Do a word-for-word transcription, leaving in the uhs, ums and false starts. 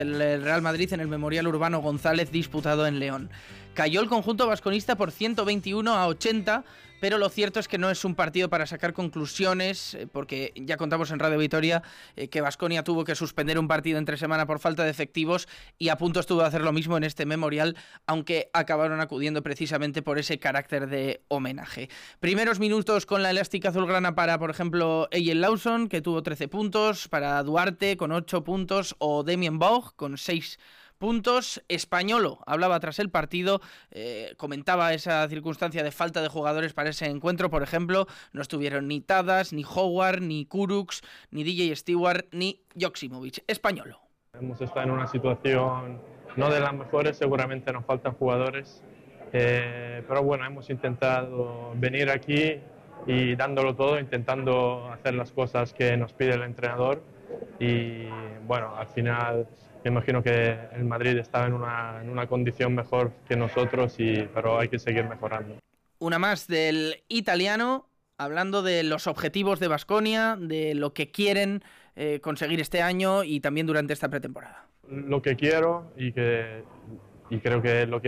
El Real Madrid en el Memorial Urbano González disputado en León. Cayó el conjunto vasconista por ciento veintiuno a ochenta, pero lo cierto es que no es un partido para sacar conclusiones, porque ya contamos en Radio Vitoria eh, que Baskonia tuvo que suspender un partido entre semana por falta de efectivos y a punto estuvo de hacer lo mismo en este Memorial, aunque acabaron acudiendo precisamente por ese carácter de homenaje. Primeros minutos con la elástica azulgrana para, por ejemplo, Eyel Lawson, que tuvo trece puntos, para Duarte con ocho puntos, o Damien Boug con seis puntos. Españolo hablaba tras el partido, eh, comentaba esa circunstancia de falta de jugadores para ese encuentro. Por ejemplo, no estuvieron ni Tadas, ni Howard, ni Kurucs, ni D J Stewart, ni Joksimovic. Españolo. Hemos estado en una situación no de las mejores, seguramente nos faltan jugadores, eh, pero bueno, hemos intentado venir aquí y dándolo todo, intentando hacer las cosas que nos pide el entrenador. Y bueno, al final me imagino que el Madrid estaba en una, en una condición mejor que nosotros, y, pero hay que seguir mejorando. Una más del italiano, hablando de los objetivos de Baskonia, de lo que quieren eh, conseguir este año y también durante esta pretemporada. Lo que quiero y, que, y creo que lo que